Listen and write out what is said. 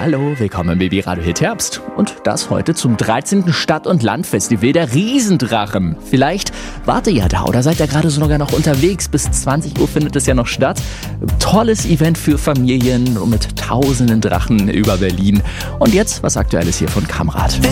Hallo, willkommen im Baby-Radio Hit Herbst. Und das heute zum 13. Stadt- und Landfestival der Riesendrachen. Vielleicht wart ihr ja da oder seid ihr gerade sogar noch unterwegs. Bis 20 Uhr findet es ja noch statt. Tolles Event für Familien mit tausenden Drachen über Berlin. Und jetzt was Aktuelles hier von Kamrad.